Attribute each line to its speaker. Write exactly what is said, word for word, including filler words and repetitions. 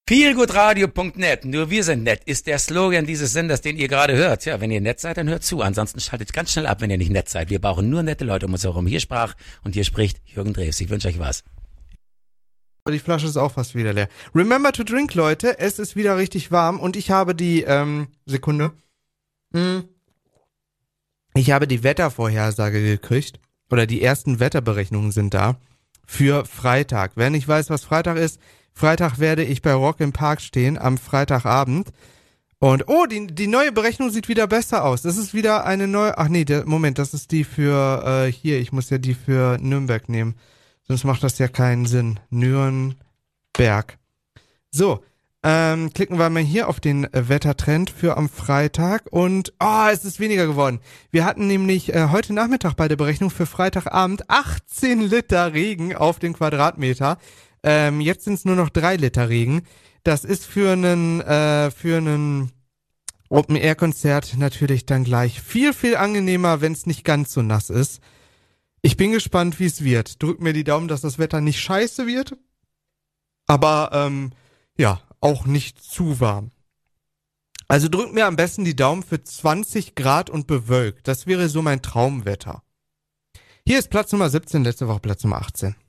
Speaker 1: feelgoodradio punkt net, nur wir sind nett, ist der Slogan dieses Senders, den ihr gerade hört. Ja, wenn ihr nett seid, dann hört zu. Ansonsten schaltet ganz schnell ab, wenn ihr nicht nett seid. Wir brauchen nur nette Leute um uns herum. Hier sprach und hier spricht Jürgen Drews. Ich wünsche euch was.
Speaker 2: Die Flasche ist auch fast wieder leer. Remember to drink, Leute. Es ist wieder richtig warm und ich habe die, ähm, Sekunde. Hm. Ich habe die Wettervorhersage gekriegt. Oder die ersten Wetterberechnungen sind da. Für Freitag. Wer nicht weiß, was Freitag ist, Freitag werde ich bei Rock im Park stehen, am Freitagabend. Und, oh, die, die neue Berechnung sieht wieder besser aus. Das ist wieder eine neue, ach nee, der, Moment, das ist die für, äh, hier, ich muss ja die für Nürnberg nehmen. Sonst macht das ja keinen Sinn. Nürnberg. So, ähm, klicken wir mal hier auf den äh, Wettertrend für am Freitag und, oh, es ist weniger geworden. Wir hatten nämlich äh, heute Nachmittag bei der Berechnung für Freitagabend achtzehn Liter Regen auf den Quadratmeter. Ähm, jetzt sind es nur noch drei Liter Regen. Das ist für einen, äh, für einen Open-Air-Konzert natürlich dann gleich viel, viel angenehmer, wenn es nicht ganz so nass ist. Ich bin gespannt, wie es wird. Drückt mir die Daumen, dass das Wetter nicht scheiße wird. Aber, ähm, ja, auch nicht zu warm. Also drückt mir am besten die Daumen für zwanzig Grad und bewölkt. Das wäre so mein Traumwetter. Hier ist Platz Nummer siebzehn, letzte Woche Platz Nummer achtzehn.